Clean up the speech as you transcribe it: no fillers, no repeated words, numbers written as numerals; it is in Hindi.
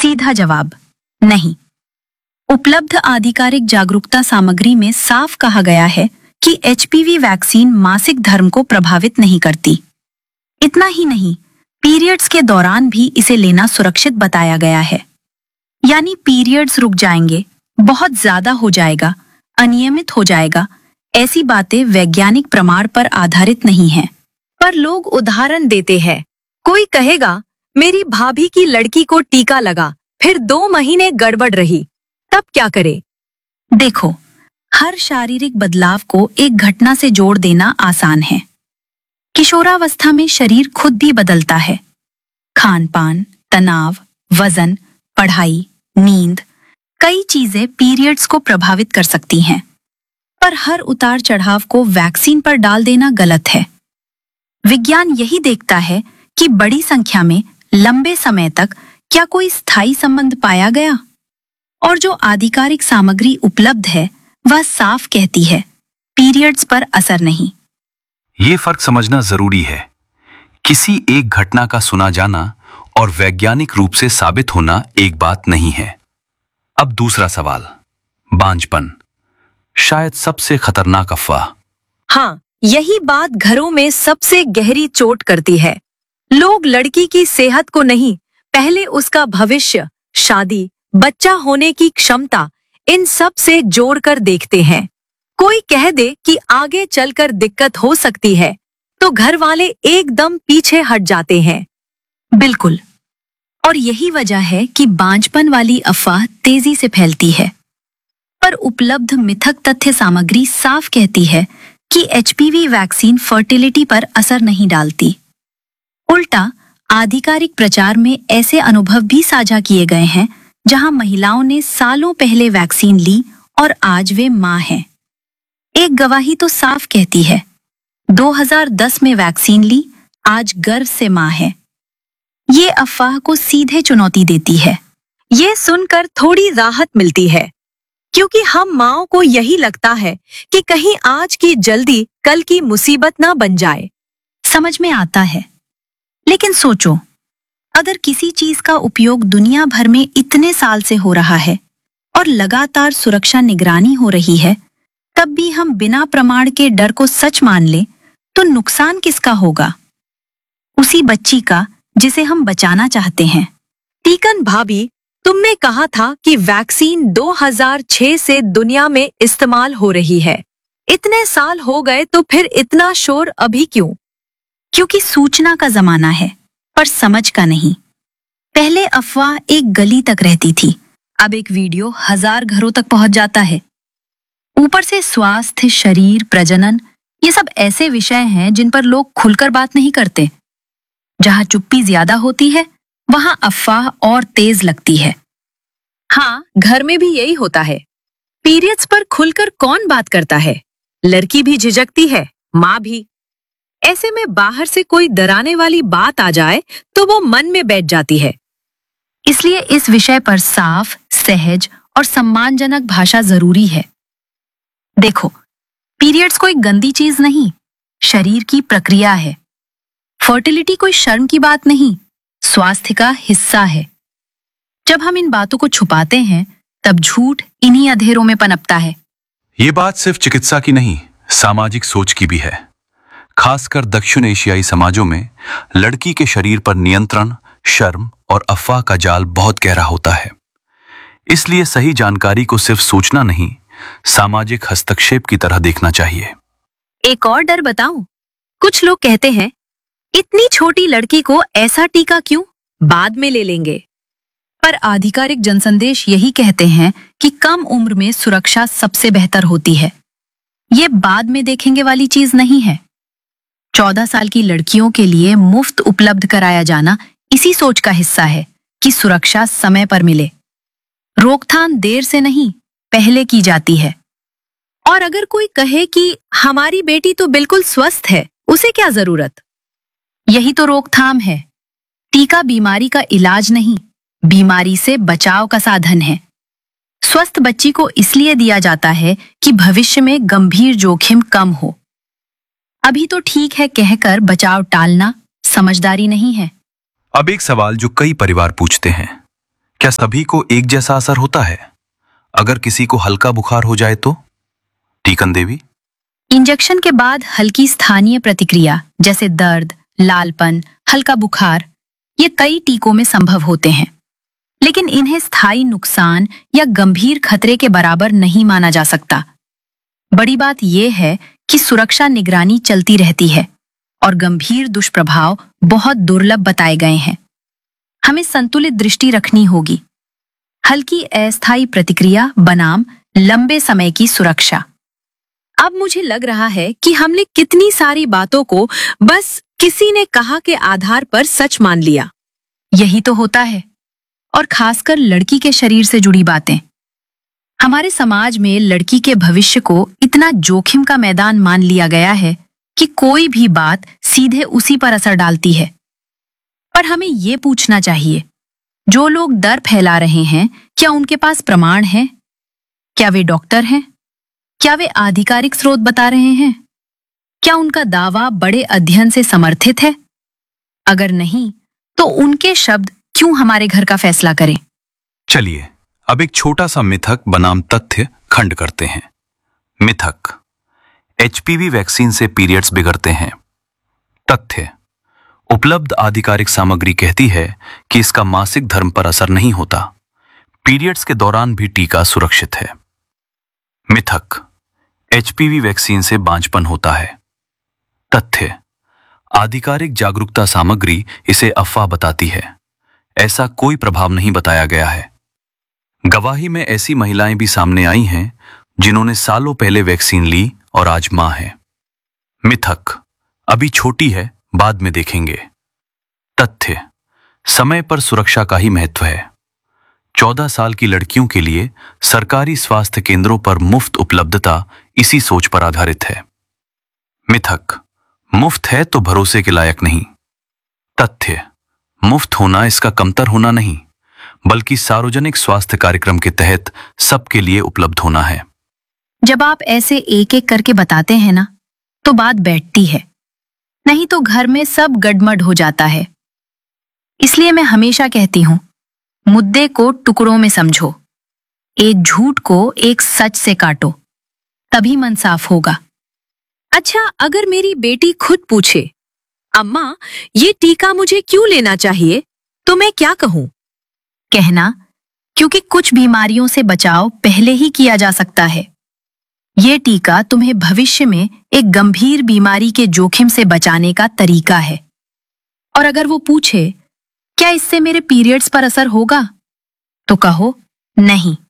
सीधा जवाब नहीं। उपलब्ध आधिकारिक जागरूकता सामग्री में साफ कहा गया है कि एचपीवी वैक्सीन मासिक धर्म को प्रभावित नहीं करती। इतना ही नहीं, पीरियड्स के दौरान भी इसे लेना सुरक्षित बताया गया है। यानी पीरियड्स रुक जाएंगे, बहुत ज्यादा हो जाएगा, अनियमित हो जाएगा, ऐसी बातें वैज्ञानिक प्रमाण पर आधारित नहीं हैं। पर लोग उदाहरण देते हैं। कोई कहेगा मेरी भाभी की लड़की को टीका लगा, फिर 2 महीने गड़बड़ रही, तब क्या करे? देखो, हर शारीरिक बदलाव को एक घटना से जोड़ देना आसान है। किशोरावस्था में शरीर खुद भी बदलता है। खान-पान, तनाव, वजन, पढ़ाई, नींद, कई चीजें पीरियड्स को प्रभावित कर सकती हैं। पर हर उतार चढ़ाव को वैक्सीन पर डाल देना गलत है। विज्ञान यही देखता है कि बड़ी संख्या में लंबे समय तक क्या कोई स्थायी संबंध पाया गया। और जो आधिकारिक सामग्री उपलब्ध है वह साफ कहती है पीरियड्स पर असर नहीं। ये फर्क समझना जरूरी है। किसी एक घटना का सुना जाना और वैज्ञानिक रूप से साबित होना एक बात नहीं है। अब दूसरा सवाल, बांझपन, शायद सबसे खतरनाक अफवाह। हाँ, यही बात घरों में सबसे गहरी चोट करती है। लोग लड़की की सेहत को नहीं, पहले उसका भविष्य, शादी, बच्चा होने की क्षमता, इन सब से जोड़कर देखते हैं। कोई कह दे कि आगे चलकर दिक्कत हो सकती है, तो घर वाले एकदम पीछे हट जाते हैं। बिल्कुल, और यही वजह है कि बांझपन वाली अफवाह तेजी से फैलती है। पर उपलब्ध मिथक तथ्य सामग्री साफ कहती है कि एचपीवी वैक्सीन फर्टिलिटी पर असर नहीं डालती। उल्टा, आधिकारिक प्रचार में ऐसे अनुभव भी साझा किए गए हैं जहां महिलाओं ने सालों पहले वैक्सीन ली और आज वे मां हैं। एक गवाही तो साफ कहती है 2010 में वैक्सीन ली, आज गर्व से मां है। ये अफवाह को सीधे चुनौती देती है। ये सुनकर थोड़ी राहत मिलती है, क्योंकि हम माँओं को यही लगता है कि कहीं आज की जल्दी कल की मुसीबत ना बन जाए। समझ में आता है, लेकिन सोचो, अगर किसी चीज का उपयोग दुनिया भर में इतने साल से हो रहा है और लगातार सुरक्षा निगरानी हो रही है, तब भी हम बिना प्रमाण के डर को सच मान लें, तो नुकसान किसका होगा? उसी बच्ची का जिसे हम बचाना चाहते हैं। टीकन भाभी, तुमने कहा था कि वैक्सीन 2006 से दुनिया में इस्तेमाल हो रही है। इतने साल हो गए तो फिर इतना शोर अभी क्यों? क्योंकि सूचना का जमाना है, पर समझ का नहीं। पहले अफवाह एक गली तक रहती थी, अब एक वीडियो 1000 घरों तक पहुंच जाता है। ऊपर से स्वास्थ्य, शरीर, प्रजनन, ये सब ऐसे विषय हैं जिन पर लोग खुलकर बात नहीं करते। जहां चुप्पी ज्यादा होती है, वहां अफवाह और तेज लगती है। हाँ, घर में भी यही होता है। पीरियड्स पर खुलकर कौन बात करता है? लड़की भी झिझकती है, माँ भी। ऐसे में बाहर से कोई डराने वाली बात आ जाए तो वो मन में बैठ जाती है। इसलिए इस विषय पर साफ, सहज और सम्मानजनक भाषा जरूरी है। देखो, पीरियड्स कोई गंदी चीज नहीं, शरीर की प्रक्रिया है। फर्टिलिटी कोई शर्म की बात नहीं, स्वास्थ्य का हिस्सा है। जब हम इन बातों को छुपाते हैं, तब झूठ इन्हीं अंधेरों में पनपता है। ये बात सिर्फ चिकित्सा की नहीं, सामाजिक सोच की भी है। खासकर दक्षिण एशियाई समाजों में लड़की के शरीर पर नियंत्रण, शर्म और अफवाह का जाल बहुत गहरा होता है। इसलिए सही जानकारी को सिर्फ सूचना नहीं, सामाजिक हस्तक्षेप की तरह देखना चाहिए। एक और डर बताऊं? कुछ लोग कहते हैं, इतनी छोटी लड़की को ऐसा टीका क्यों, बाद में ले लेंगे। पर आधिकारिक जनसंदेश यही कहते हैं कि कम उम्र में सुरक्षा सबसे बेहतर होती है। ये बाद में देखेंगे वाली चीज नहीं है। 14 साल की लड़कियों के लिए मुफ्त उपलब्ध कराया जाना इसी सोच का हिस्सा है कि सुरक्षा समय पर मिले। रोकथाम देर से नहीं, पहले की जाती है। और अगर कोई कहे कि हमारी बेटी तो बिल्कुल स्वस्थ है, उसे क्या जरूरत? यही तो रोकथाम है। टीका बीमारी का इलाज नहीं, बीमारी से बचाव का साधन है। स्वस्थ बच्ची को इसलिए दिया जाता है कि भविष्य में गंभीर जोखिम कम हो। अभी तो ठीक है कहकर बचाव टालना समझदारी नहीं है। अब एक सवाल जो कई परिवार पूछते हैं, क्या सभी को एक जैसा असर होता है? अगर किसी को हल्का बुखार हो जाए तो? टीकन देवी। इंजेक्शन के बाद हल्की स्थानीय प्रतिक्रिया जैसे दर्द, लालपन, हल्का बुखार ये कई टीकों में संभव होते हैं, लेकिन इन्हें स्थायी नुकसान या गंभीर खतरे के बराबर नहीं माना जा सकता। बड़ी बात यह है कि सुरक्षा निगरानी चलती रहती है और गंभीर दुष्प्रभाव बहुत दुर्लभ बताए गए हैं। हमें संतुलित दृष्टि रखनी होगी। हल्की अस्थायी प्रतिक्रिया बनाम लंबे समय की सुरक्षा। अब मुझे लग रहा है कि हमने कितनी सारी बातों को बस किसी ने कहा के आधार पर सच मान लिया। यही तो होता है, और खासकर लड़की के शरीर से जुड़ी बातें। हमारे समाज में लड़की के भविष्य को इतना जोखिम का मैदान मान लिया गया है कि कोई भी बात सीधे उसी पर असर डालती है। पर हमें ये पूछना चाहिए, जो लोग डर फैला रहे हैं, क्या उनके पास प्रमाण है? क्या वे डॉक्टर हैं? क्या वे आधिकारिक स्रोत बता रहे हैं? क्या उनका दावा बड़े अध्ययन से समर्थित है? अगर नहीं, तो उनके शब्द क्यों हमारे घर का फैसला करें? चलिए अब एक छोटा सा मिथक बनाम तथ्य खंड करते हैं। मिथक, एचपीवी वैक्सीन से पीरियड्स बिगड़ते हैं। तथ्य, उपलब्ध आधिकारिक सामग्री कहती है कि इसका मासिक धर्म पर असर नहीं होता। पीरियड्स के दौरान भी टीका सुरक्षित है। मिथक, एचपीवी वैक्सीन से बांझपन होता है। तथ्य, आधिकारिक जागरूकता सामग्री इसे अफवाह बताती है। ऐसा कोई प्रभाव नहीं बताया गया है। गवाही में ऐसी महिलाएं भी सामने आई हैं जिन्होंने सालों पहले वैक्सीन ली और आज मां है। मिथक, अभी छोटी है, बाद में देखेंगे। तथ्य, समय पर सुरक्षा का ही महत्व है। 14 साल की लड़कियों के लिए सरकारी स्वास्थ्य केंद्रों पर मुफ्त उपलब्धता इसी सोच पर आधारित है। मिथक, मुफ्त है तो भरोसे के लायक नहीं। तथ्य, मुफ्त होना इसका कमतर होना नहीं, बल्कि सार्वजनिक स्वास्थ्य कार्यक्रम के तहत सबके लिए उपलब्ध होना है। जब आप ऐसे एक एक करके बताते हैं ना, तो बात बैठती है, नहीं तो घर में सब गड़मड़ हो जाता है। इसलिए मैं हमेशा कहती हूं, मुद्दे को टुकड़ों में समझो, एक झूठ को एक सच से काटो, तभी मन साफ होगा। अच्छा, अगर मेरी बेटी खुद पूछे, अम्मा ये टीका मुझे क्यों लेना चाहिए, तो मैं क्या कहूं? कहना, क्योंकि कुछ बीमारियों से बचाव पहले ही किया जा सकता है। ये टीका तुम्हें भविष्य में एक गंभीर बीमारी के जोखिम से बचाने का तरीका है। और अगर वो पूछे, क्या इससे मेरे पीरियड्स पर असर होगा, तो कहो नहीं,